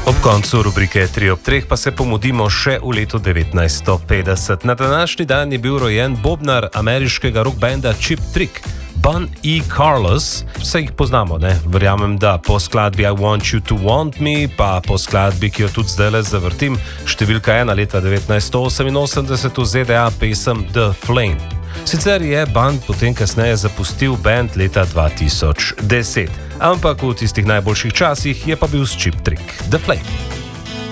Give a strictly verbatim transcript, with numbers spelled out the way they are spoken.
Ob koncu rubrike tri ob treh pa se pomudimo še v letu devetnajststo petdeset. Na današnji dan je bil rojen bobnar ameriškega rock banda Cheap Trick, Bun E. Carlos. Vse jih poznamo, ne? Verjamem, da po skladbi I Want You to Want Me, pa po skladbi, ki jo tudi zdajle zavrtim, številka ena leta devetnajststo oseminosemdeset v Z D A pesem The Flame. Sicer je band potem kasneje zapustil band leta dva tisoč deset, ampak v tistih najboljših časih je pa bil s Cheap Trick, The Flame.